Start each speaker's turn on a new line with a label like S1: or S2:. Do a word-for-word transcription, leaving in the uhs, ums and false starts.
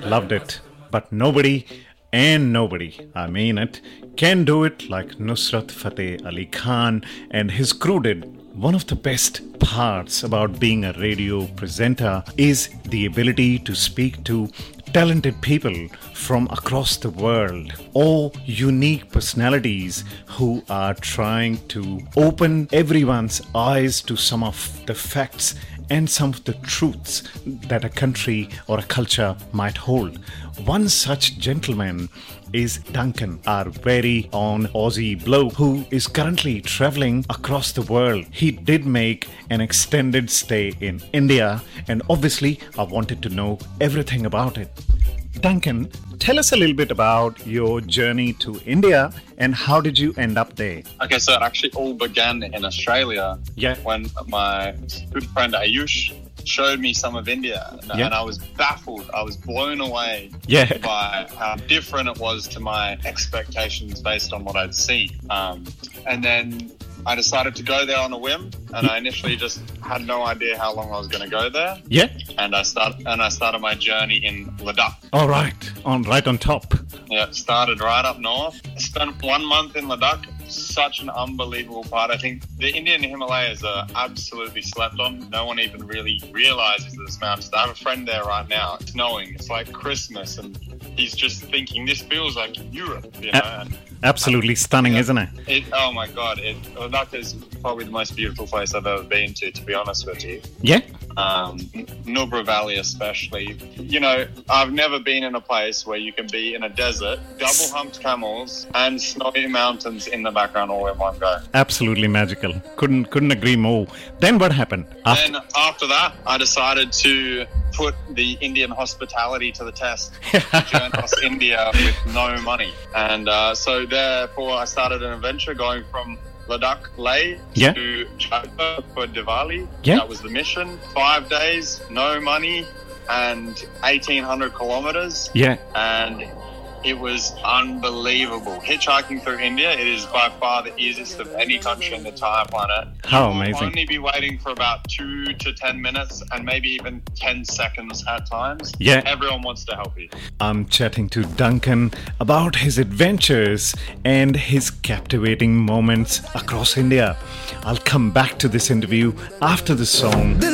S1: loved it. But nobody, and nobody, I mean it, can do it like Nusrat Fateh Ali Khan and his crew did. One of the best parts about being a radio presenter is the ability to speak to talented people from across the world, or unique personalities who are trying to open everyone's eyes to some of the facts and some of the truths that a country or a culture might hold. One such gentleman is Duncan, our very own Aussie bloke who is currently traveling across the world. He did make an extended stay in India, and obviously I wanted to know everything about it. Duncan, tell us a little bit about your journey to India and how did you end up there?
S2: Okay, so it actually all began in Australia.
S1: Yeah.
S2: When my good friend Ayush showed me some of India, and,
S1: yeah.
S2: and I was baffled. I was blown away
S1: yeah.
S2: by how different it was to my expectations based on what I'd seen. Um, and then I decided to go there on a whim, and I initially just had no idea how long I was going to go there.
S1: Yeah.
S2: And I start and I started my journey in Ladakh.
S1: All right, on right on top.
S2: Yeah, started right up north. I spent one month in Ladakh. Such an unbelievable part. I think the Indian Himalayas are absolutely slept on. No one even really realizes this mountains. I have a friend there right now. It's snowing. It's like Christmas, and he's just thinking this feels like Europe. You know.
S1: A- absolutely stunning,
S2: yeah.
S1: isn't it?
S2: It? Oh my God! It Ladakh is probably the most beautiful place I've ever been to. To be honest with you.
S1: Yeah.
S2: Um, Nubra Valley especially. You know, I've never been in a place where you can be in a desert, double humped camels, and snowy mountains in the background all in one go.
S1: Absolutely magical. Couldn't couldn't agree more. Then what happened?
S2: After- then after that, I decided to put the Indian hospitality to the test. Journey across India with no money. And uh, so therefore I started an adventure going from Ladakh, Leh
S1: yeah.
S2: to Jaipur for Diwali.
S1: Yeah.
S2: That was the mission. Five days, no money, and eighteen hundred kilometers.
S1: Yeah.
S2: And it was unbelievable. Hitchhiking through India, it is by far the easiest of any country on the entire planet.
S1: How
S2: you
S1: amazing.
S2: will only be waiting for about two to ten minutes and maybe even ten seconds at times.
S1: Yeah.
S2: Everyone wants to help you.
S1: I'm chatting to Duncan about his adventures and his captivating moments across India. I'll come back to this interview after the song.